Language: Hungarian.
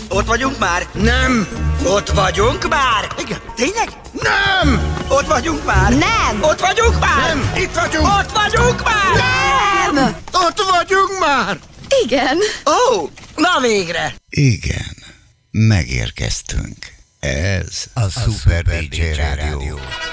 Ott vagyunk már? Nem! Ott vagyunk már? Igen. Tényleg? Nem! Ott vagyunk már? Nem! Ott vagyunk már? Nem! Itt vagyunk! Ott vagyunk már? Nem! Ott vagyunk már! Igen. Ó, na végre! Igen, megérkeztünk. Ez a Super DJ Rádió.